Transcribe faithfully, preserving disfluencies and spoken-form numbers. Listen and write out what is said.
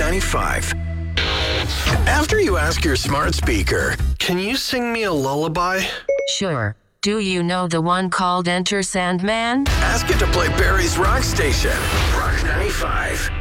ninety-five. After you ask your smart speaker, can you sing me a lullaby? Sure. Do you know the one called Enter Sandman? Ask it to play Barry's Rock Station. Rock ninety-five.